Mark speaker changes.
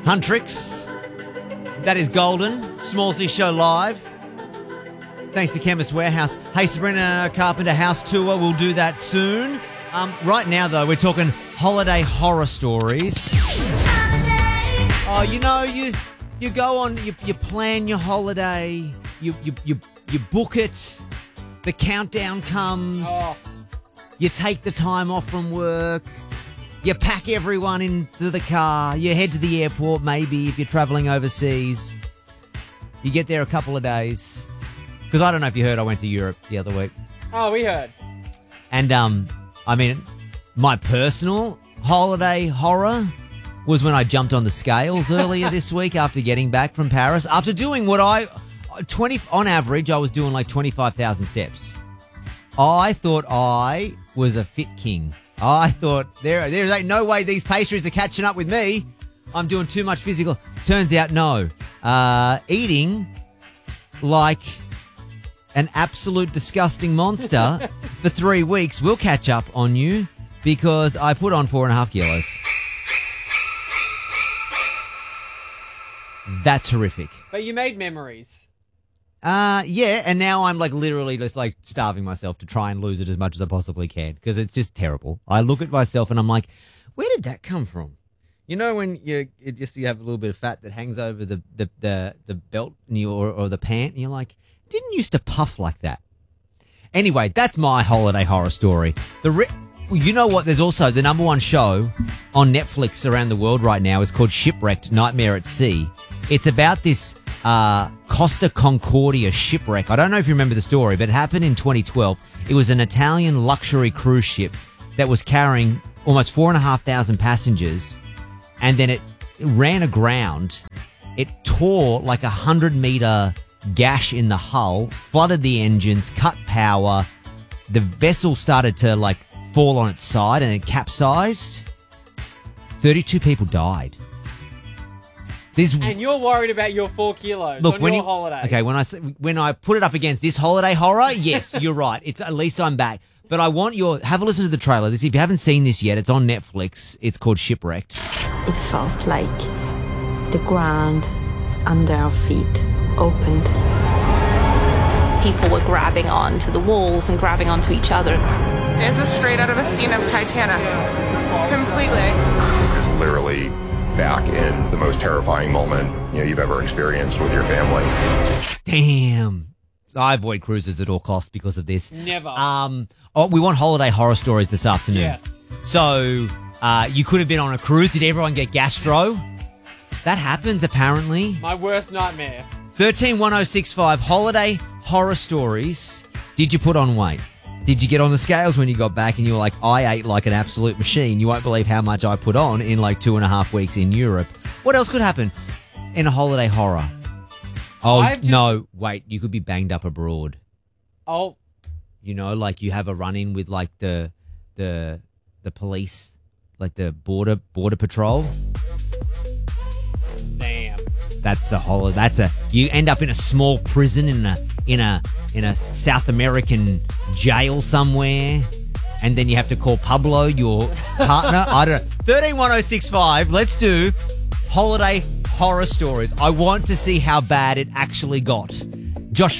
Speaker 1: Huntrix. That is Golden. Smallsy Show live. Thanks to Chemist Warehouse. Hey, Sabrina Carpenter house tour. We'll do that soon. Right now, though, we're talking holiday horror stories. Oh, you know, you go on, you plan your holiday, you book it, the countdown comes, you take the time off from work, you pack everyone into the car, you head to the airport maybe if you're travelling overseas. You get there a couple of days. Because I don't know if you heard, I went to Europe the other week.
Speaker 2: Oh, we heard.
Speaker 1: And, I mean, my personal holiday horror was when I jumped on the scales earlier this week after getting back from Paris. After doing what on average, I was doing like 25,000 steps. I thought I was a fit king. I thought there's ain't no way these pastries are catching up with me. I'm doing too much physical. Turns out, no. Eating like an absolute disgusting monster for 3 weeks will catch up on you because I put on 4.5 kilos. That's horrific.
Speaker 2: But you made memories.
Speaker 1: Yeah, and now I'm like literally just like starving myself to try and lose it as much as I possibly can because it's just terrible. I look at myself and I'm like, where did that come from? You know when you have a little bit of fat that hangs over the belt or the pant and you're like, didn't used to puff like that. Anyway, that's my holiday horror story. You know what? There's also the number one show on Netflix around the world right now is called Shipwrecked, Nightmare at Sea. It's about this Costa Concordia shipwreck. I don't know if you remember the story, but it happened in 2012. It was an Italian luxury cruise ship that was carrying almost 4,500 passengers, and then it ran aground. It tore like 100-meter gash in the hull, flooded the engines, cut power. The vessel started to like fall on its side and it capsized. 32 people died.
Speaker 2: And you're worried about your 4 kilos on your holiday.
Speaker 1: Okay, when I put it up against this holiday horror, yes, you're right. It's at least I'm back. But I want have a listen to the trailer. If you haven't seen this yet, it's on Netflix. It's called Shipwrecked.
Speaker 3: It felt like the ground under our feet opened.
Speaker 4: People were grabbing onto the walls and grabbing onto each other.
Speaker 5: This is straight out of a scene of Titanic. Completely.
Speaker 6: It's literally back in the most terrifying moment you've ever experienced with your family.
Speaker 1: Damn. I avoid cruises at all costs because of this.
Speaker 2: Never.
Speaker 1: We want holiday horror stories this afternoon.
Speaker 2: Yes.
Speaker 1: So you could have been on a cruise. Did everyone get gastro? That happens apparently.
Speaker 2: My worst nightmare.
Speaker 1: 131065 holiday horror stories. Did you put on weight? Did you get on the scales when you got back and you were like, I ate like an absolute machine. You won't believe how much I put on in like 2.5 weeks in Europe. What else could happen in a holiday horror? Oh, no, wait, you could be banged up abroad.
Speaker 2: Oh.
Speaker 1: You know, like you have a run-in with like the police, like the border patrol.
Speaker 2: Damn.
Speaker 1: That's you end up in a small prison in a South American jail somewhere, and then you have to call Pablo, your partner. I don't know. 131065. Let's do holiday horror stories. I want to see how bad it actually got. Josh